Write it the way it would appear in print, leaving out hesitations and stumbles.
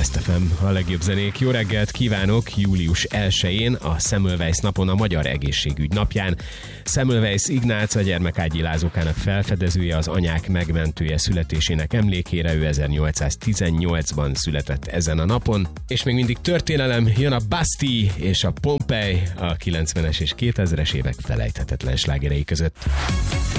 Best FM, a legjobb zenék. Jó reggelt kívánok! Július 1-én, a Semmelweis napon, a Magyar Egészségügy napján. Semmelweis Ignác, a gyermekágyi lázókának felfedezője, az anyák megmentője születésének emlékére. Ő 1818-ban született ezen a napon. És még mindig történelem, jön a Bastille és a Pompeii a 90-es és 2000-es évek felejthetetlen slágerei között.